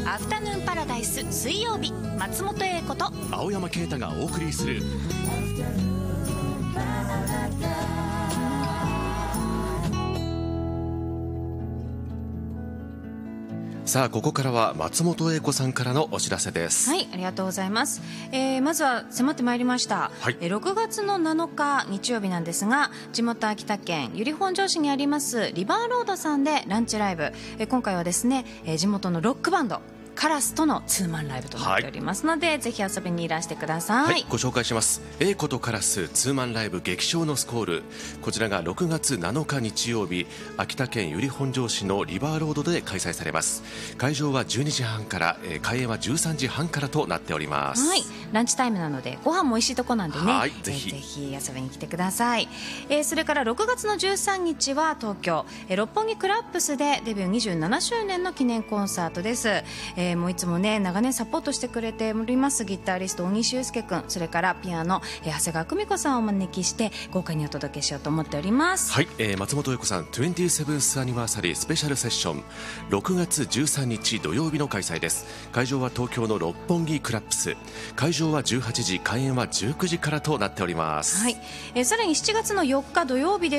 アフタヌーンパラダイス水曜日、松本英子と青山啓太がお送りするさあ、ここからは松本英子さんからのお知らせです。 はい、ありがとうございます。まずは迫ってまいりました、 はい。 6月の7日日曜日なんですが、地元秋田県由利本荘市にありますリバーロードさんでランチライブ、今回はですね、地元のロックバンドカラスとのツーマンライブとなっておりますので、はい、ぜひ遊びにいらしてください。 はい、ご紹介します。英子とカラスツーマンライブ激唱のスコール、こちらが6月7日日曜日、秋田県由利本荘市のリバーロードで開催されます。会場は12時半から、開演は13時半からとなっております。 はい、ランチタイムなのでご飯も美味しいとこなんでね、 はい、ぜひ遊びに来てください。それから6月の13日は東京、六本木クラップスでデビュー27周年の記念コンサートです。もういつもね長年サポートしてくれておりますギタリスト大西祐介君、それからピアノ、長谷川久美子さんをお招きして豪華にお届けしようと思っております。 はい、松本英子さん 27th アニバーサリースペシャルセッション、6月13日土曜日の開催です。会場は東京の六本木クラップス、会場は18時、開演は19時からとなっております。 はい、さらに7月の4日土曜日